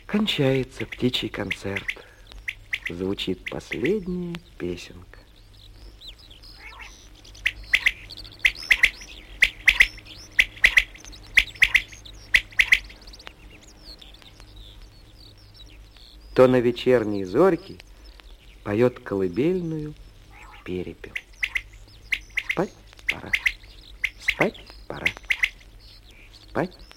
Кончается птичий концерт. Звучит последняя песенка. То на вечерней зорьке поет колыбельную перепел. Спать пора, спать пора, спать